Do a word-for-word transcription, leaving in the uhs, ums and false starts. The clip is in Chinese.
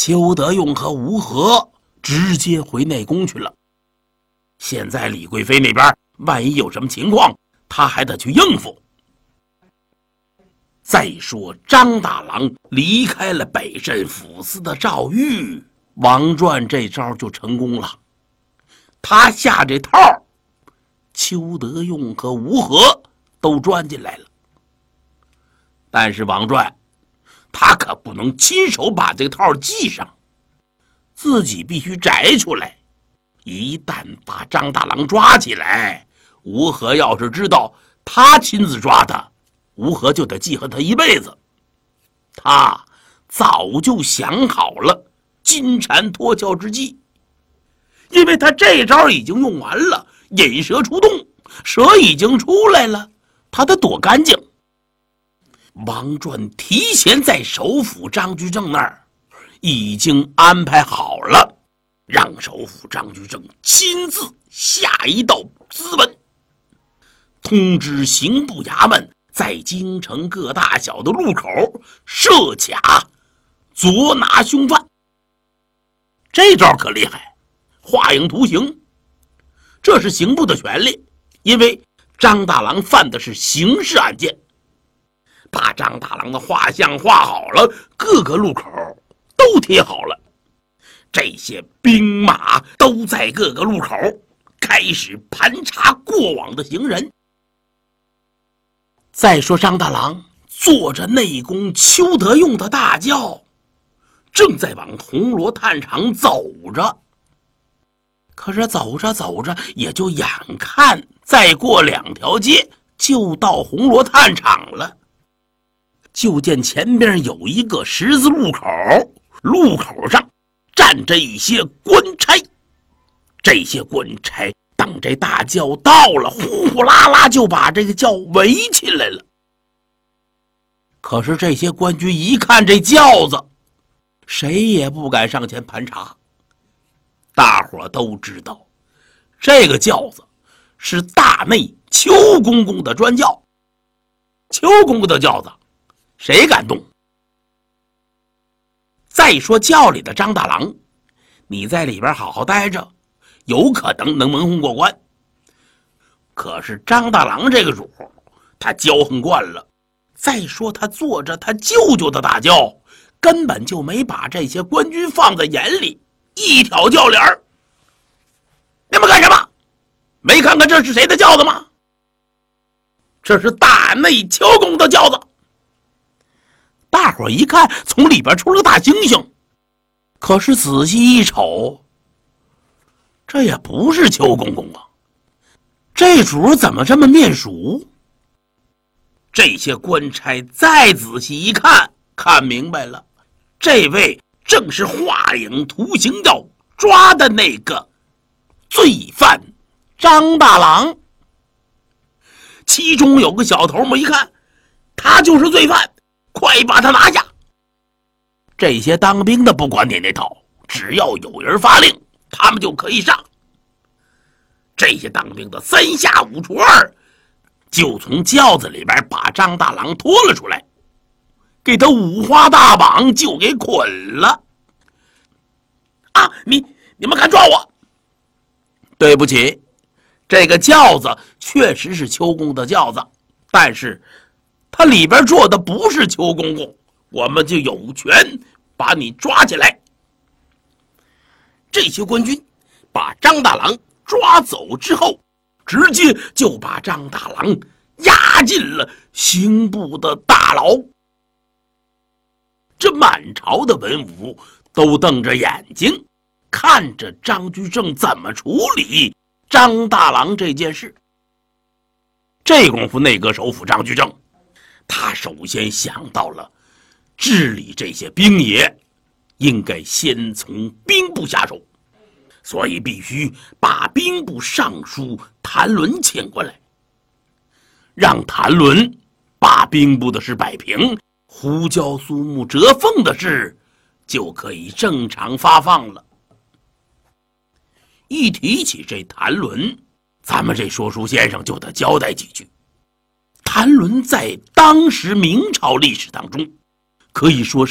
邱德用和吴和直接回内宫去了。现在李贵妃那边万一有什么情况，他还得去应付。再说张大郎离开了北镇抚司的诏狱，王传这招就成功了。他下这套，邱德用和吴和都钻进来了。但是王传他可不能亲手把这套系上，自己必须摘出来。一旦把张大郎抓起来，吴和要是知道他亲自抓的，吴和就得记恨他一辈子。他早就想好了金蝉脱壳之计，因为他这招已经用完了，引蛇出洞，蛇已经出来了，他得躲干净。王传提前在首府张居正那儿已经安排好了，让首府张居正亲自下一道咨文，通知刑部衙门在京城各大小的路口设卡捉拿凶犯。这招可厉害，画影图形，这是刑部的权利，因为张大郎犯的是刑事案件。把张大郎的画像画好了，各个路口都贴好了，这些兵马都在各个路口开始盘查过往的行人。再说张大郎坐着内宫邱德用的大轿，正在往铜锣炭厂走着。可是走着走着，也就眼看再过两条街就到红螺炭厂了。就见前边有一个十字路口，路口上站着一些官差。这些官差等这大轿到了，呼呼啦啦就把这个轿围起来了。可是这些官军一看这轿子，谁也不敢上前盘查。大伙都知道，这个轿子是大内邱公公的专轿。邱公公的轿子谁敢动？再说轿里的张大郎，你在里边好好待着，有可能能蒙混过关。可是张大郎这个主他骄横惯了，再说他坐着他舅舅的大轿，根本就没把这些官军放在眼里，一挑轿帘儿。你们干什么？没看看这是谁的轿子吗？这是大内邱公的轿子。大伙一看，从里边出了个大猩猩，可是仔细一瞅，这也不是邱公公啊，这主怎么这么面熟？这些官差再仔细一看，看明白了，这位正是画影图形要抓的那个罪犯张大郎。其中有个小头目一看，他就是罪犯，快把他拿下！这些当兵的不管你那套，只要有人发令，他们就可以上。这些当兵的三下五除二，就从轿子里边把张大郎拖了出来，给他五花大绑，就给捆了。啊，你你们敢抓我？对不起，这个轿子确实是邱公的轿子，但是他里边坐的不是邱公公，我们就有权把你抓起来。这些官军把张大郎抓走之后，直接就把张大郎押进了刑部的大牢。这满朝的文武都瞪着眼睛看着张居正怎么处理张大郎这件事。这功夫内阁首辅张居正他首先想到了治理这些兵野应该先从兵部下手，所以必须把兵部尚书谭纶请过来，让谭纶把兵部的事摆平，胡椒苏木折凤的事就可以正常发放了。一提起这谭纶，咱们这说书先生就得交代几句。谭纶在当时明朝历史当中可以说是